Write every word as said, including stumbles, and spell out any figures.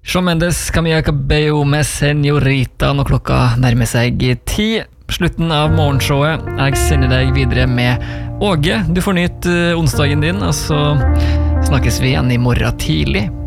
Shawn Mendes, Camila Cabello med Senorita. Når klokka nærmer seg ti, slutten av morgenshowet. Jeg sender deg videre med Åge. Du får nytt onsdagen din, og så snakkes vi igjen i morgen tidlig.